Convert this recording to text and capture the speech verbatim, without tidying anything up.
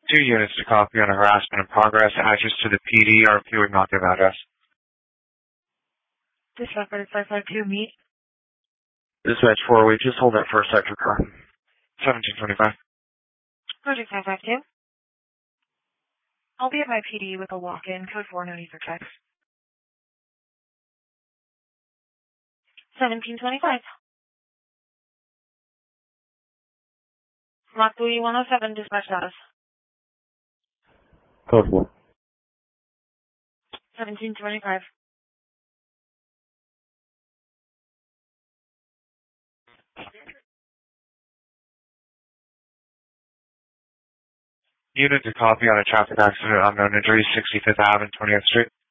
Two units to copy on a harassment in progress. Address to the P D. R P would not give address. Dispatch five five two, meet. Dispatch four, we just hold that first sector car. seventeen twenty-five. Project five five two. I'll be at my P D with a walk-in. Code four, no need for checks. seventeen twenty-five. Lock Louis one oh seven, dispatch status. Code four. seventeen twenty-five. Unit to copy on a traffic accident, unknown injuries, sixty-fifth Avenue, twentieth Street.